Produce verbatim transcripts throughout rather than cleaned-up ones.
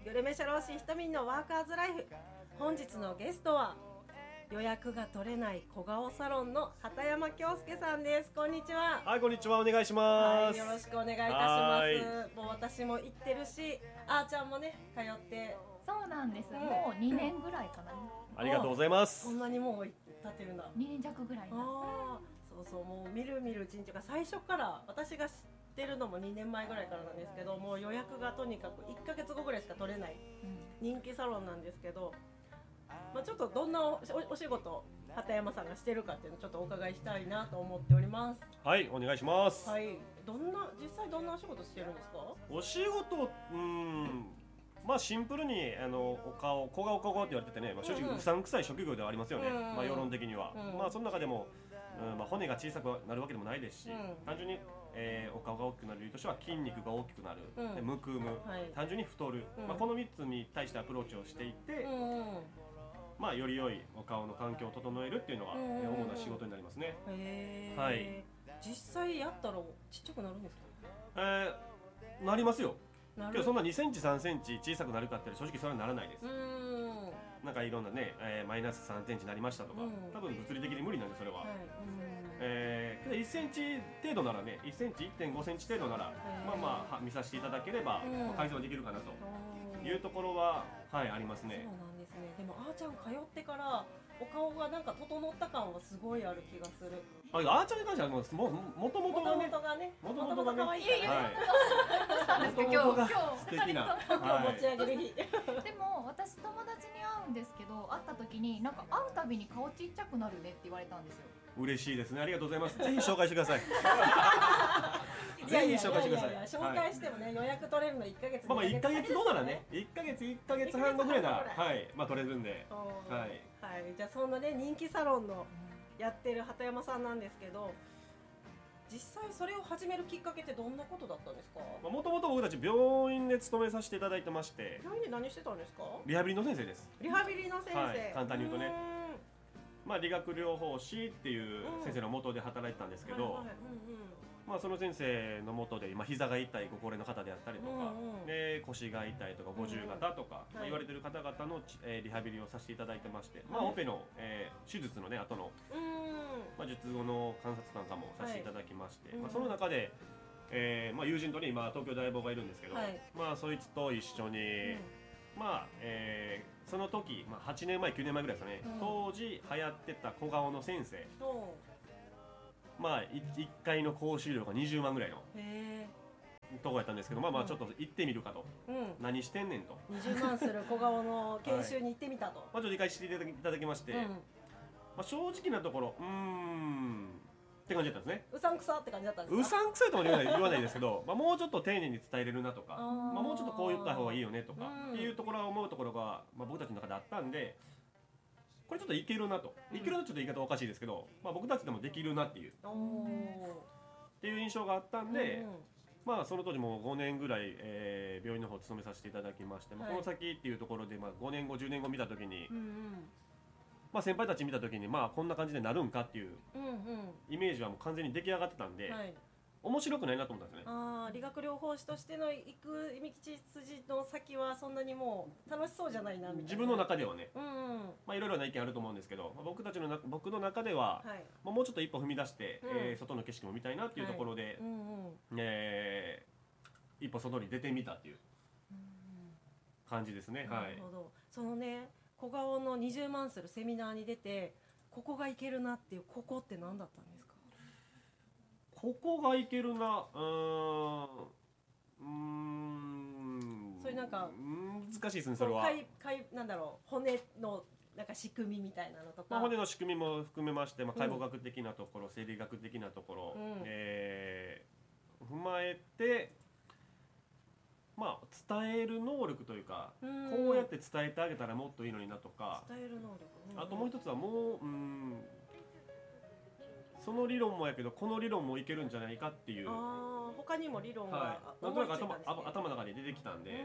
グルメ社労士ひとみんのワーカーズライフ。本日のゲストは予約が取れない小顔サロンの畑山京介さんです。こんにちは。 はい、こんにちは。お願いします。 はい、よろしくお願いいたします。もう私も行ってるし、あーちゃんもね通って。 そうなんです、うん、もうにねんぐらいかな。 ありがとうございます。 そんなにもう経ってるんだ。 にねん弱ぐらいな。 あそうそう、もうみるみるうちにというか、最初から私が知ってるのもにねんまえぐらいからなんですけど、もう予約がとにかくいっかげつごぐらいしか取れない人気サロンなんですけど、まあ、ちょっとどんな お, お仕事畑山さんがしてるかっていうのをちょっとお伺いしたいなと思っております。 はい、お願いします。 はい、どんな実際どんなお仕事してるんですか？ お仕事、うーんまあシンプルにあのお顔小顔小顔って言われててね、まあ、正直うさんくさい職業ではありますよね、うんうん、まあ、世論的には、うん、まあその中でも、うんまあ、骨が小さくなるわけでもないですし、うん、単純に、えー、お顔が大きくなる理由としては筋肉が大きくなる、うん、でむくむ、はい、単純に太る、うんまあ、このみっつに対してアプローチをしていて、うんうんまあ、より良いお顔の環境を整えるっていうのが、うんうんうん、主な仕事になりますね。 へー、 はい、 実際やったらちっちゃくなるんですか？ えー、なりますよ。けどそんなにセンチさんセンチ小さくなるかって正直それはならないです。うーんなんかいろんなね、えー、マイナスさんセンチになりましたとか、うん、多分物理的に無理なんでそれは、はいえー、けどいっセンチ程度ならねいっセンチ いってんごセンチ程度ならまあまあ見させていただければ、うんまあ、改善はできるかなというところは、はい、ありますね。 そうなんですね。でもあーちゃん通ってからお顔がなんか整った感はすごいある気がする。 あーちゃんに関してはもうももともとがねもともとが可愛いからね。今日今日素敵な今日持ち上げる日。 でも私友達に会うんですけど、会った時になんか会うたびに顔ちっちゃくなるねって言われたんですよ。 嬉しいですね。ありがとうございます。ぜひ紹介してください。ぜひ紹介してください。 紹介してもね、予約取れるのいっかげつ。 まあまあいっかげつ後ならね、いっかげついっかげつはん後ぐらいならはいまあ取れるんで。はいはい。じゃあそんなね人気サロンのやってる畑山さんなんですけど、実際それを始めるきっかけってどんなことだったんですか？ もともと僕たち病院で勤めさせていただいてまして。 病院で何してたんですか？ リハビリの先生です。 リハビリの先生、はい、 簡単に言うとね、まあ理学療法士っていう先生の下で働いてたんですけど、まあその先生の下で今膝が痛いご高齢の方であったりとか、うんうん、で腰が痛いとか五十肩とか、うんまあ、言われてる方々の、えー、リハビリをさせていただいてまして、はい、まあオペの、えー、手術のね後の、うんまあ、術後の観察なんかもさせていただきまして、はいまあ、その中で、えーまあ、友人とね今東京大坊がいるんですけど、はい、まあそいつと一緒に、うんまあえー、その時、まあ、はちねんまえきゅうねんまえぐらいですかね、うん、当時流行ってた小顔の先生、まあ、いっかいの講習料がにじゅうまんぐらいのとこやったんですけど、まあまあちょっと行ってみるかと、うん、何してんねんとにじゅうまんする小顔の研修に行ってみたと、はいまあ、ちょっと理解していただきまして、うんまあ、正直なところうーんって感じだったんですね。 うさんくさって感じだったんですか？ うさんくさいとは言わない、言わないですけどまあもうちょっと丁寧に伝えれるなとかまあ、もうちょっとこう言った方がいいよねとか、うん、っていうところは思うところが、まあ、僕たちの中であったんで、これちょっといけるなと、うん、いけるなちょっと言い方おかしいですけど、まあ、僕たちでもできるなっていうっていう印象があったんで、うん、まあその当時もごねんぐらい、えー、病院の方を勤めさせていただきまして、はいまあ、この先っていうところで、まあ、ごねんごじゅうねんご見た時に、うんうんまあ、先輩たち見た時にまあこんな感じでなるんかっていうイメージはもう完全に出来上がってたんで、はい面白くないなと思ったんですね。 あ理学療法士としての行く道筋の先はそんなにもう楽しそうじゃないなみたいな。 自分の中ではね、 うんうんまあ、いろいろな意見あると思うんですけど、まあ、僕たちのな僕の中では、はいまあ、もうちょっと一歩踏み出して、うんえー、外の景色も見たいなっていうところで、はいうんうんえー、一歩外に出てみたっていう感じですね。 なるほど、はい、そのね小顔のにじゅうまんするセミナーに出てここがいけるなっていうここって何だったんですか？ ここがいけるなうーんうーんそれなんか難しいですね。それはかいかいなんだろう骨のなんか仕組みみたいなのとか、 まあ、骨の仕組みも含めまして、まあ、解剖学的なところ、うん、生理学的なところ、うんえー、踏まえてまあ伝える能力というか、うん、こうやって伝えてあげたらもっといいのになとか伝える能力、うん、 あともう一つはもううんその理論もやけどこの理論もいけるんじゃないかっていうあ他にも理論が、 はい、なんとなく 頭, 頭の中で出てきたんで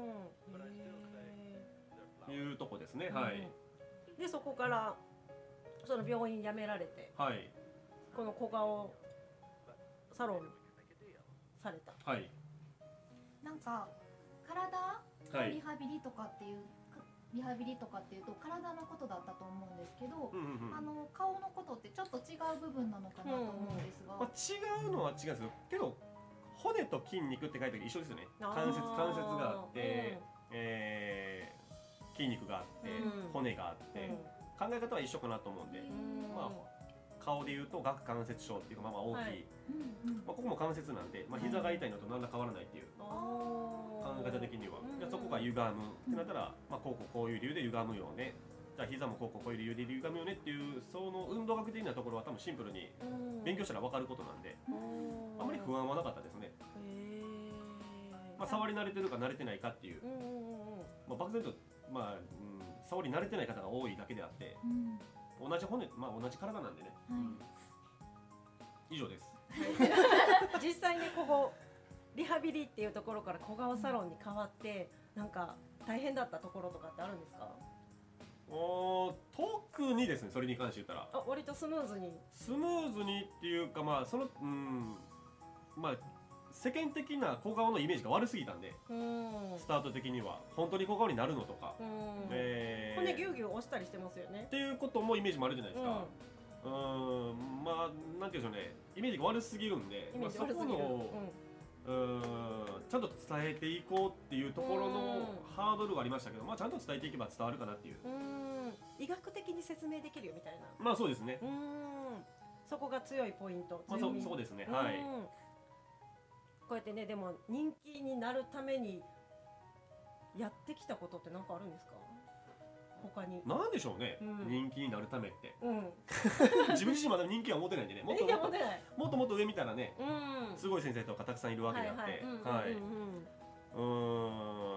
うんいうとこですね、うん、はいでそこからその病院辞められて、はい、この小顔サロンされたはいなんか体のリハビリとかっていう、リハビリとかっていうと体のことだったと思うんですけど、うんうんうん、あの顔のことってちょっと違う部分なのかなと思うんですが、 うんうんまあ、違うのは違うんですけど骨と筋肉って書いてある一緒ですよね。関節関節があって、うんえー、筋肉があって、うん、骨があって、うん、考え方は一緒かなと思うんで、うんまあ、顔でいうと顎関節症っていうかまあまあ大きい、はいまあ、ここも関節なんで、まあ、膝が痛いのと何ら変わらないっていう、うん、考え方的には、うん、じゃあそこが歪むってなったら、まあ、こうこうこういう理由で歪むよね、じゃあ膝もこうこうこういう理由で歪むよねっていうその運動学的なところは多分シンプルに勉強したら分かることなんで、あまり不安はなかったですね。まあ、触り慣れてるか慣れてないかっていう、まあ、漠然と、まあうん、触り慣れてない方が多いだけであって、うん、同じ骨、まあ、同じ体なんでね、はい、以上です実際ねここリハビリっていうところから小顔サロンに変わってなんか大変だったところとかってあるんですか？ お特にですね、それに関して言ったらあ割とスムーズにスムーズにっていうかまあそのうんまあ世間的な小顔のイメージが悪すぎたんで、うんスタート的には本当に小顔になるのとか、うんえー、骨ギュウギュウ押したりしてますよねっていうこともイメージもあるじゃないですか。うん、うんまあなんていうんでしょうね、イメージが悪すぎるんで、まあ、そこの、うん、うんちゃんと伝えていこうっていうところのハードルがありましたけど、まあ、ちゃんと伝えていけば伝わるかなっていう、 うん医学的に説明できるよみたいな、 まあそうですね、 うんそこが強いポイント、 まあ、そ, そうですね、はい。 こうやってね、でも人気になるためにやってきたことって何かあるんですか？他になんでしょうね、うん、人気になるためって、 うん、 自分自身まだ人気は持てないんでね、もっともっともっともっと上見たらね、うん、すごい先生とかたくさんいるわけであって、 うん、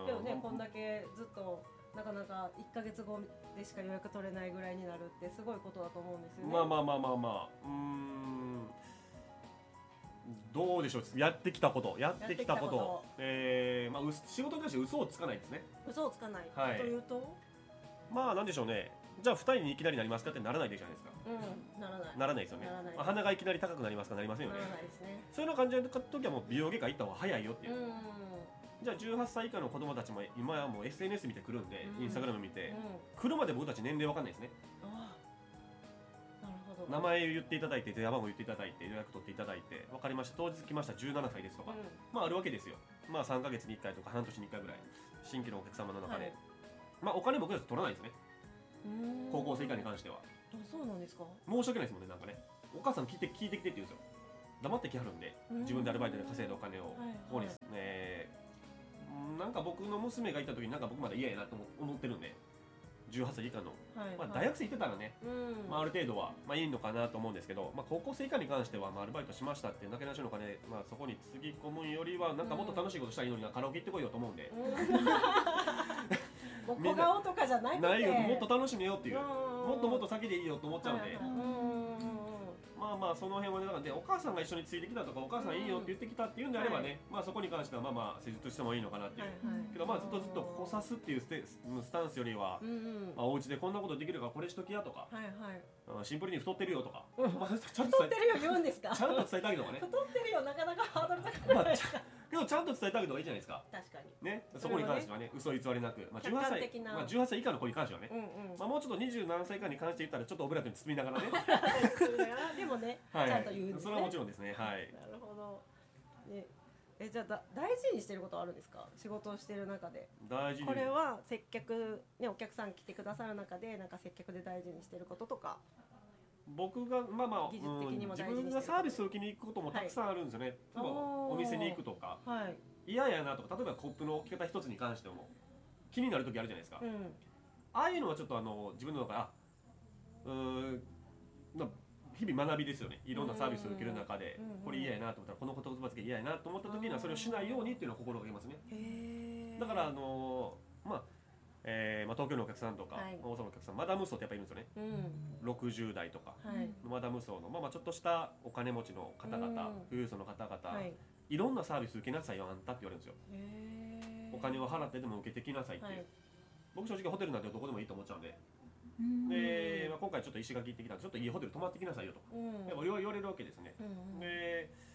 でもねこんだけずっとなかなかいっかげつごでしか予約取れないぐらいになるってすごいことだと思うんですよね。 まあまあまあまあまあ、うーんどうでしょう、やってきたことやってきたこと、えーまあ、仕事に関して嘘をつかないですね。 嘘をつかない、はい、というとまあなんでしょうね、じゃあふたりにいきなりなりますかってならないでじゃないですか。 うん、ならないならないですよね。まあ、鼻がいきなり高くなりますかなりませんよね。 ならないですね。 そういうの感じの時はもう美容外科行った方が早いよっていう、うん、じゃあじゅうはっさい以下の子供たちも今はもう エスエヌエス 見てくるんで、うん、インスタグラム見て、うん、来るまで僕たち年齢わかんないですね。 ああ、なるほど。 名前言っていただいて電話番号言っていただいて予約取っていただいて分かりました当日来ましたじゅうななさいですとか、うん、まああるわけですよ。まあさんかげつにいっかいとか半年にいっかいぐらい新規のお客様の中で、はい、まあお金僕たち取らないですね。高校生以下に関しては。 そうなんですか。 申し訳ないですもんね。なんかね、お母さん聞いて聞いてきてって言うんですよ。黙ってきはるんで、自分でアルバイトで稼いだお金をここにですね、なんか僕の娘がいた時になんか僕まだ嫌やなと思ってるんで、じゅうはっさい以下の、はいはい、まあ、大学生行ってたらね、まあ、ある程度は、まあ、いいのかなと思うんですけど、まあ、高校生以下に関しては、まあ、アルバイトしましたってなけなしのお金、まあ、そこにつぎ込むよりはなんかもっと楽しいことしたらいいのにな、カラオケ行ってこいよと思うんで、 もう小顔とかじゃないないよ、もっと楽しめよっていう、もっともっと先でいいよと思っちゃうんで、はいはい、まあまあその辺はね、だからでお母さんが一緒についてきたとかお母さんいいよって言ってきたっていうんであればね、はい、まあそこに関してはまあまあ施術してもいいのかなっていう、はいはい、けどまあずっとずっとこさすっていうステスタンスよりは、うんうん、まあ、お家でこんなことできるからこれしときやとか、はいはい、シンプルに太ってるよとか、 うん、まあ、ちゃんと太ってるよ言うんですか。 ちゃんと伝えてあげるとかね。 太ってるよなかなかハードル高くないですか。 けどちゃんと伝えてあげた方がいいじゃないですか。 確かにね、そこに関してはね、嘘偽りなく、まあ、じゅうはっさい、まあ、じゅうはっさい以下の子に関してはね、うんうん、まあ、もうちょっとにじゅうななさい以下に関して言ったらちょっとオブラートに包みながらねでもね、はい、ちゃんと言うんですね。 それはもちろんですね。はい。 なるほど、ね、えじゃあだ大事にしてることはあるんですか？仕事をしてる中で大事に、 これは接客、ね、お客さん来てくださる中でなんか接客で大事にしてることとか。 僕がまあまあ、技術的にも大事にしてること、うん、自分がサービスを受けに行くこともたくさんあるんですよね、はい、お店に行くとか、はい、嫌やなとか、例えばコップの置き方一つに関しても気になる時あるじゃないですか、うん、ああいうのはちょっとあの自分の中であうーん、まあ、日々学びですよね。いろんなサービスを受ける中で、うんうん、これ嫌やなと思ったらこの言葉付け嫌やなと思った時にはそれをしないようにっていうのを心がけますね。へだからあのー、まあえーまあ、東京のお客さんとか、はい、大阪のお客さん、マダム層ってやっぱいるんですよね、うん、ろくじゅう代とか、はい、マダム層の、まあ、まあちょっとしたお金持ちの方々、うん、富裕層の方々、はい、いろんなサービス受けなさいよあんたって言われるんですよ。へお金を払ってでも受けてきなさいっていう、はい、僕正直ホテルなんてどこでもいいと思っちゃうんで、うん、で、まあ、今回ちょっと石垣行ってきたんでちょっといいホテル泊まってきなさいよとか、うん、やっぱ言われるわけですね、うん、で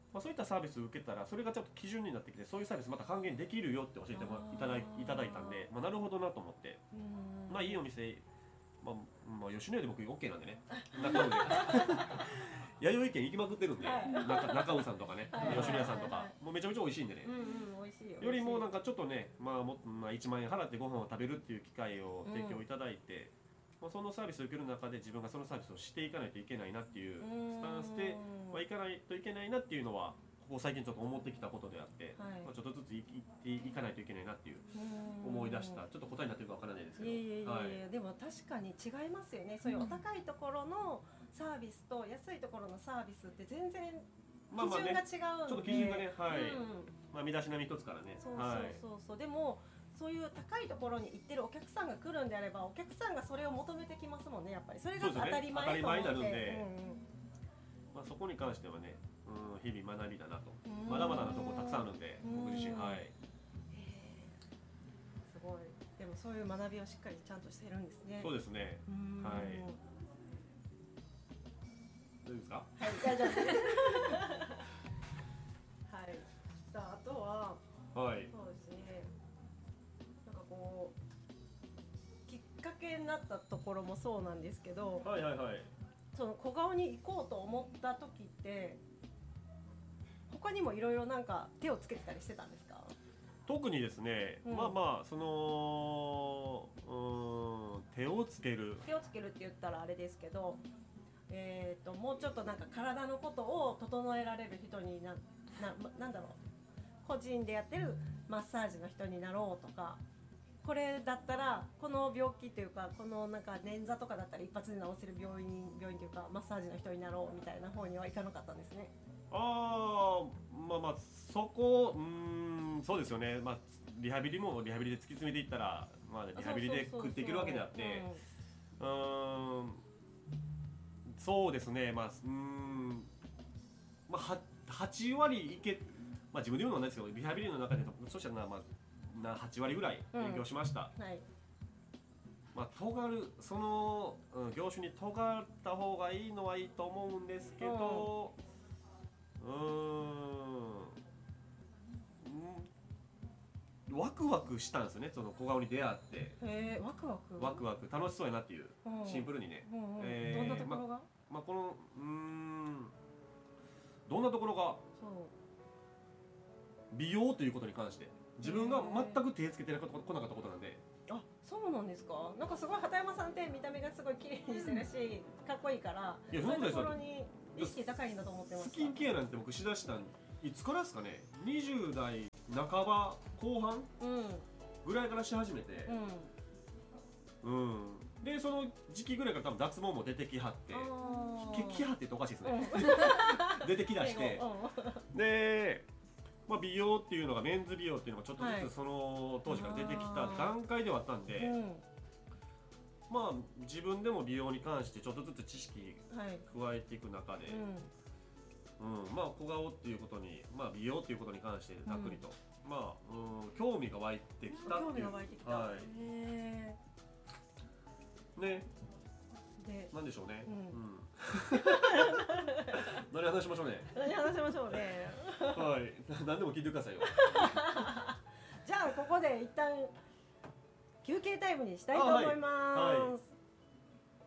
まあ、そういったサービスを受けたらそれがちょっと基準になってきて、そういうサービスまた還元できるよって教えてもいただい、いただいたんで、まあ、なるほどなと思って、まあいいお店、まあ、まあ、吉野家で僕 OK なんでね、中尾で弥生県行きまくってるんで、はい、中, 中尾さんとかね、はい、吉野家さんとか、もうめちゃめちゃ美味しいんでね、 うんうん、美味しいよ。 よりもなんかちょっとね、まあもまあ、いちまんえん払ってご飯を食べるっていう機会を提供いただいて、うん、まあ、そのサービスを受ける中で自分がそのサービスをしていかないといけないなっていうスタンスで、まあ、行かないといけないなっていうのはここ最近ちょっと思ってきたことであって、はい、まあ、ちょっとずつ行っていかないといけないなっていう思い出した、ちょっと答えになってるかわからないですけど、 いやいやいや、はい、でも確かに違いますよね。そういうお高いところのサービスと安いところのサービスって全然基準が違うんで、まあまあね、ちょっと基準がね、はい、うん、まあ、身だしなみ一つからね、そうそうそうそう、はい、でもそういう高いところに行ってるお客さんが来るんであれば、お客さんがそれを求めてきますもんね。やっぱりそれが当たり前と思って、 当たり前になるんで、うんうん、まあ、そこに関してはね、うん、日々学びだなと、まだまだなところたくさんあるんで、僕自身、はい、 すごい。でもそういう学びをしっかりちゃんとしてるんですね。 そうですね、はい。大丈夫ですか？ はい、大丈夫です。はい。じゃあ、あとは、はい、そうですね。なんかこうきっかけになったところもそうなんですけど、 はいはいはい。 その小顔に行こうと思った時って、他にもいろいろなんか手をつけてたりしてたんですか？ 特にですね、うん、まあまあそのうーん手をつける手をつけるって言ったらあれですけど。えー、ともうちょっとなんか体のことを整えられる人に な, な, なんだろう個人でやってるマッサージの人になろうとか、これだったらこの病気というかこのなんか捻挫とかだったら一発で治せる病院病院というかマッサージの人になろうみたいな方にはいかなかったんですね。 ああ、まあまあそこ、うーん、そうですよね。まあリハビリもリハビリで突き詰めていったら、まあ、リハビリで食っていけるわけであって、うーん、そうですね、まあ、うーん、まあ、はちわりいけ、まあ、自分で言うのはないですけど、リハビリの中で、そしたら、まあ、なはちわりぐらい勉強しました。うん、はい、まあ、尖る、その、うん、業種に尖った方がいいのはいいと思うんですけど、うん、うーん、ワクワクしたんですよね、その小顔に出会って。 へー、ワクワクワクワク、楽しそうやなっていう、シンプルにね。 うんうん、えー、どんなところが、ままあ、このうーんどんなところが美容ということに関して自分が全く手つけてこなかったことなんで。 あ、そうなんですか。なんかすごい畑山さんって見た目がすごい綺麗にしてるし、かっこいいから、いや、そういうところに意識高いんだと思ってました。 スキンケアなんて僕しだしたんいつからですかね。にじゅうだいなかばこう半ぐらいからし始めて、うん、うん、でその時期ぐらいから多分脱毛も出てきはって、きはってっておかしいですね、うん、出てきだして、うん、で、まあ、美容っていうのがメンズ美容っていうのがちょっとずつその当時から出てきた段階ではあったんで、はい、まあ自分でも美容に関してちょっとずつ知識加えていく中で、はい、うんうん、まあ小顔っていうことに、まあ、美容っていうことに関してざっくりと、うん、まあ、うん、興味が湧いてきたっていう。 興味が湧いてきた、はい、へーね、でなんでしょうね、うんうん、何話しましょうね。 何話しましょうね。 はい、何でも聞いてくださいよ。 じゃあここで一旦休憩タイムにしたいと思います。はいはい。